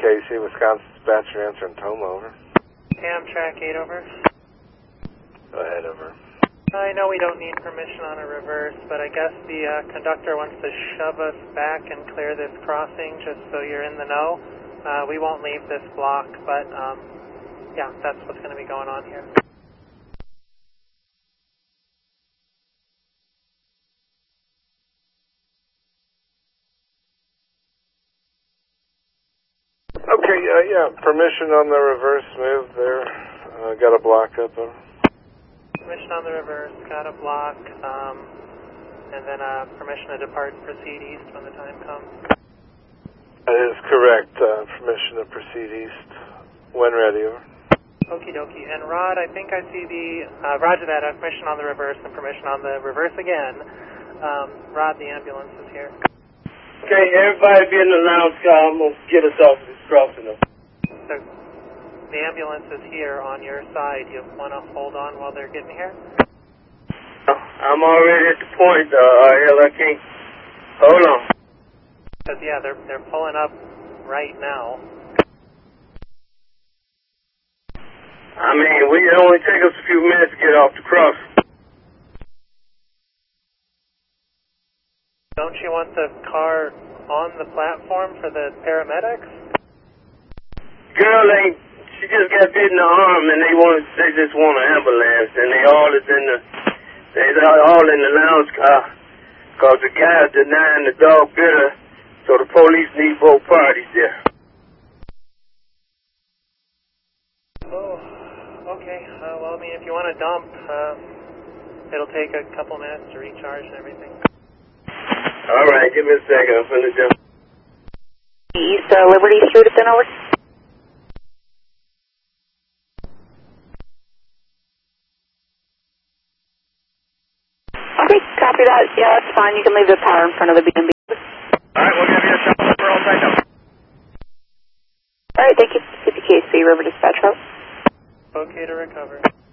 CPKC, Wisconsin dispatcher answering Toma, over. Amtrak 8, over. Go ahead, over. I know we don't need permission on a reverse, but I guess the conductor wants to shove us back and clear this crossing just so you're in the know. We won't leave this block, but yeah, that's what's going to be going on here. Okay, yeah, permission on the reverse move there. Got a block up, over. Permission on the reverse, got a block, and then permission to depart and proceed east when the time comes. That is correct. Permission to proceed east. When ready, over. Okie dokie. And Rod, I think I see the, roger that, I have permission on the reverse and permission on the reverse again. Rod, the ambulance is here. Okay, everybody be in the lounge car. I'm going to get us off of this crossing. So, the ambulance is here on your side. You want to hold on while they're getting here? I'm already at the point, hell, I can't. Hold on. Because, yeah, they're pulling up right now. I mean, it only take us a few minutes to get off the crossing. Don't you want the car on the platform for the paramedics? Girl she just got bit in the arm, and they just want an ambulance, and they all in the lounge car, cause the guy's denying the dog bit her, so the police need both parties there. Oh, okay. Well, I mean, if you want to dump, it'll take a couple minutes to recharge and everything. All right, give me a second. I'm finna jump. East Liberty Street, then over. Okay, copy that. Yeah, that's fine. You can leave the power in front of the B&B. All right, we'll give you a shot. We're all tied up. All right, thank you. CPKC, River Dispatch Route. Okay to recover.